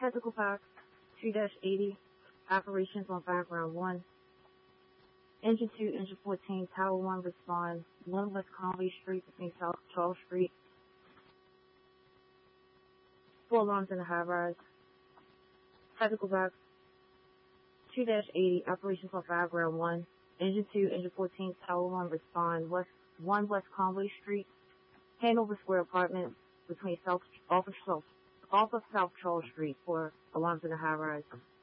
Technical Box 2-80, operations on background 1. Engine 2, Engine 14, Tower 1, respond 1 West Conway Street between South Charles Street. 4 alarms in the high rise. Technical Box 2-80, operations on background 1. Engine 2, Engine 14, Tower 1, respond 1 West Conway Street, Hanover Square Apartments between off of South Charles Street. 4 alarms in the high rise.